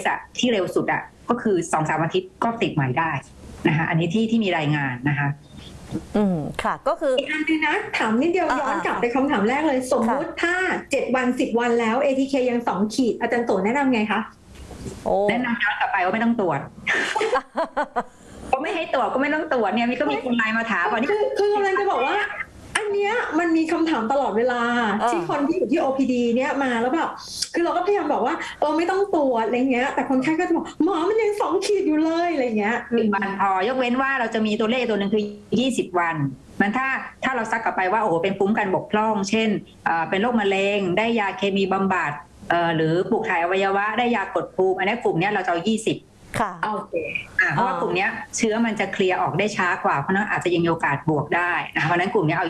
อะที่เร็วสุดอะก็คือ 2-3 อาทิตย์ก็ติดใหม่ได้นะคะอันนี้ที่มีรายงานนะคะค่ะก็คืออีกอันนึงนะถามนิดเดียวย้อนกลับไปคำถามแรกเลยสมมุติถ้า7 วัน10 วันแล้ว ATK ยัง2 ขีดอาจารย์โตแนะนำไงคะแนะนำย้อนกลับไปว่าไม่ต้องตรวจก็ไม่ให้ตรวจก็ไม่ต้องตรวจเนี่ยมีคนไลน์มาถามว่านี่คือกำลังจะบอกว่าอันเนี้ยมันมีคำถามตลอดเวลาที่คนที่อยู่ที่ OPD เนี่ยมาแล้วแบบคือเราก็พยายามบอกว่าไม่ต้องตรวจอะไรเงี้ยแต่คนไข้ก็จะบอกหมอมันยัง2 ขีดอยู่เลยอะไรเงี้ย 10 วันพอยกเว้นว่าเราจะมีตัวเลขตัวหนึ่งคือ20 วันมันถ้าเราซักกลับไปว่าโอ้โหเป็นภูมิกันบกพร่องเช่นเป็นโรคมะเร็งได้ยาเคมีบำบัดหรือปลูกถ่ายอวัยวะได้ยากดภูมิอันนี้กลุ่มนี้เราจะเอา20 ค่ะโอเคเพราะว่ากลุ่มนี้เชื้อมันจะเคลียร์ออกได้ช้ากว่าเพราะนั้นอาจจะยังมีโอกาสบวกได้นะเพราะนั้นกลุ่มนี้เอา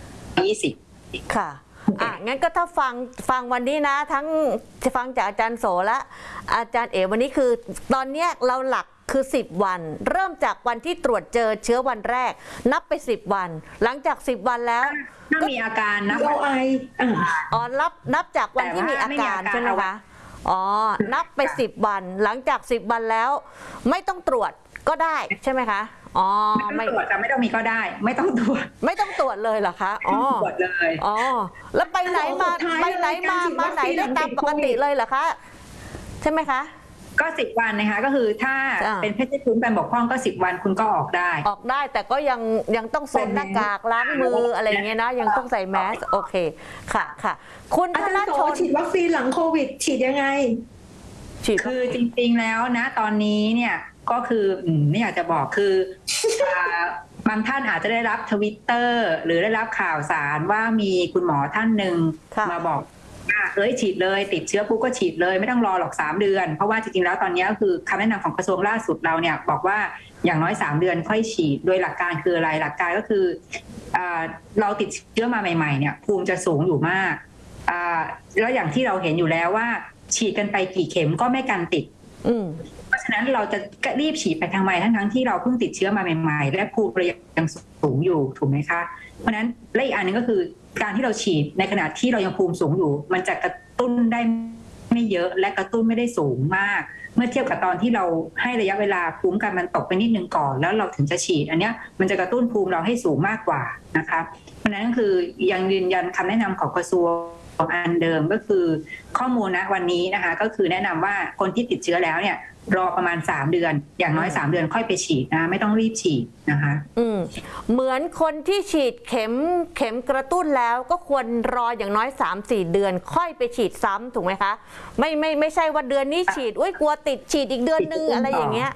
20 ค่ะงั้นก็ถ้าฟังวันนี้นะทั้งจะฟังจากอาจารย์โสและอาจารย์เอ๋วันนี้คือตอนนี้เราหลักคือ10 วันเริ่มจากวันที่ตรวจเจอเชื้อวันแรกนับไป10 วันหลังจาก10 วันแล้วก็มีอาการนะนับจากวันที่มีอาการใช่ไหมคะนับไป10 วันหลังจาก10 วันแล้วไม่ต้องตรวจก็ได้ใช่ไหมคะไม่ตรวจจะไม่ต้องมีก็ได้ไม่ต้องตรวจเลยเหรอคะตรวจเลยแล้วไปไหนมาไหนได้ตามปกติเลยเหรอคะใช่ไหมคะก็10 วันนะคะก็คือถ้าเป็นเพศภูมิกันบกพร่องก็10 วันคุณก็ออกได้แต่ก็ยังต้องสวมหน้ากากล้างมืออะไรเงี้ยนะยังต้องใส่แมสโอเคค่ะคุณธนชนฉีดวัคซีนหลังโควิดฉีดยังไงคือจริงๆแล้วนะตอนนี้เนี่ยก็คือไม่อยากจะบอกคือบางท่านอาจจะได้รับTwitterหรือได้รับข่าวสารว่ามีคุณหมอท่านหนึ่งมาบอกฉีดเลยติดเชื้อปุ๊บก็ฉีดเลยไม่ต้องรอหรอก3 เดือนเพราะว่าจริงๆแล้วตอนนี้ก็คือคำแนะนำของกระทรวงล่าสุดเราเนี่ยบอกว่าอย่างน้อย3 เดือนค่อยฉีดโดยหลักการคืออะไรหลักการก็คือเราติดเชื้อมาใหม่ๆเนี่ยภูมิจะสูงอยู่มากแล้วอย่างที่เราเห็นอยู่แล้วว่าฉีดกันไปกี่เข็มก็ไม่กันติดเพราะฉะนั้นเราจะรีบฉีดไปทำไมทั้งที่เราเพิ่งติดเชื้อมาใหม่ๆและภูมิยังสูงอยู่ถูกไหมคะเพราะฉะนั้นและอีกอันนึงก็คือการที่เราฉีดในขณะที่เรายังภูมิสูงอยู่มันจะกระตุ้นได้ไม่เยอะและกระตุ้นไม่ได้สูงมากเมื่อเทียบกับตอนที่เราให้ระยะเวลาภูมิกันมันตกไปนิดนึงก่อนแล้วเราถึงจะฉีดอันเนี้ยมันจะกระตุ้นภูมิเราให้สูงมากกว่านะคะเพราะฉะนั้นคือยังยืนยันคำแนะนำของกระทรวงอันเดิมก็คือข้อมูลณวันนี้นะคะก็คือแนะนำว่าคนที่ติดเชื้อแล้วเนี่ยรอประมาณ3 เดือนอย่างน้อย3 เดือนค่อยไปฉีดนะไม่ต้องรีบฉีดนะคะเหมือนคนที่ฉีดเข็มกระตุ้นแล้วก็ควรรออย่างน้อย 3-4 เดือนค่อยไปฉีดซ้ำถูกไหมคะไม่ใช่ว่าเดือนนี้ฉีดกลัวติดฉีดอีกเดือนนึงอะไรอย่างเงี้ย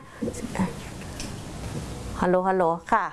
ฮัลโหลค่ะ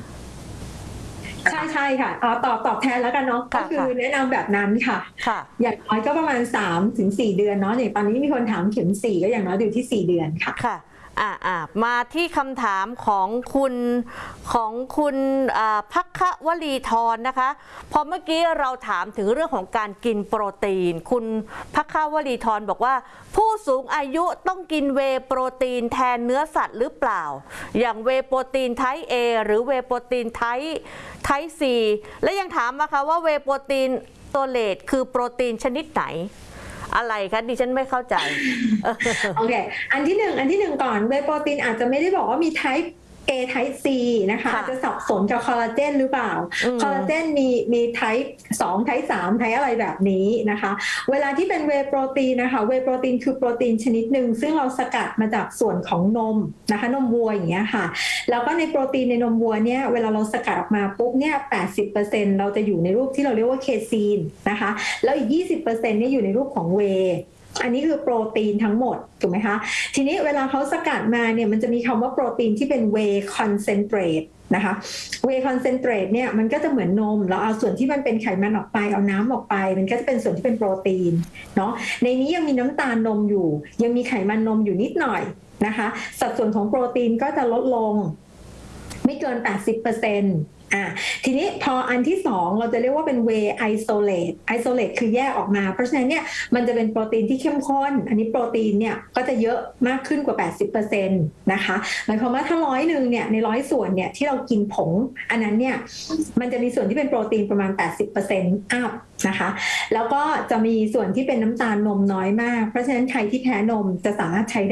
ใช่ค่ะตอบแทนแล้วกันเนาะก็คือแนะนำแบบนั้นค่ะอย่างน้อยก็ประมาณ3-4 เดือนเนาะอย่างตอนนี้มีคนถามเข็ม4ก็อย่างน้อยอยู่ที่4 เดือนค่ะมาที่คำถามของคุณภัควลีธรนะคะพอเมื่อกี้เราถามถึงเรื่องของการกินโปรตีนคุณภัควลีธรบอกว่าผู้สูงอายุต้องกินเวย์โปรตีนแทนเนื้อสัตว์หรือเปล่าอย่างเวย์โปรตีนไทป์ A หรือเวย์โปรตีนไทป์ C และยังถามมาค่ะว่าเวย์โปรตีนตัวเลตคือโปรตีนชนิดไหนอะไรคะดิฉันไม่เข้าใจโอเคอันที่หนึ่งก่อนเวย์โปรตีนอาจจะไม่ได้บอกว่ามี type A type C นะคะอาจจะสับสนกับคอลลาเจนหรือเปล่าคอลลาเจนมี type 2 type 3 type อะไรแบบนี้นะคะเวลาที่เป็นเวย์โปรตีนนะคะเวย์โปรตีนคือโปรตีนชนิดหนึ่งซึ่งเราสกัดมาจากส่วนของนมนะคะนมวัวอย่างเงี้ยค่ะแล้วก็ในโปรตีนในนมวัวเนี่ยเวลาเราสกัดออกมาปุ๊บเนี่ย 80% เราจะอยู่ในรูปที่เราเรียกว่าเคซีนนะคะแล้วอีก 20% เนี่ยอยู่ในรูปของเวย์อันนี้คือโปรตีนทั้งหมดถูกไหมคะทีนี้เวลาเขาสกัดมาเนี่ยมันจะมีคำว่าโปรตีนที่เป็น whey concentrate นะคะ whey concentrate เนี่ยมันก็จะเหมือนนมเราเอาส่วนที่มันเป็นไขมันออกไปเอาน้ำออกไปมันก็จะเป็นส่วนที่เป็นโปรตีนเนาะในนี้ยังมีน้ำตาลนมอยู่ยังมีไขมันนมอยู่นิดหน่อยนะคะสัดส่วนของโปรตีนก็จะลดลงไม่เกิน 80%ทีนี้พออันที่2เราจะเรียกว่าเป็น whey isolate คือแยกออกมาเพราะฉะนั้นเนี่ยมันจะเป็นโปรตีนที่เข้มข้นอันนี้โปรตีนเนี่ยก็จะเยอะมากขึ้นกว่า 80% นะคะหมายความว่าถ้า100เนี่ยใน100ส่วนเนี่ยที่เรากินผงอันนั้นเนี่ยมันจะมีส่วนที่เป็นโปรตีนประมาณ 80% อัพนะคะแล้วก็จะมีส่วนที่เป็นน้ำตาลนมน้อยมากเพราะฉะนั้นใครที่แพ้นมจะสามารถใช้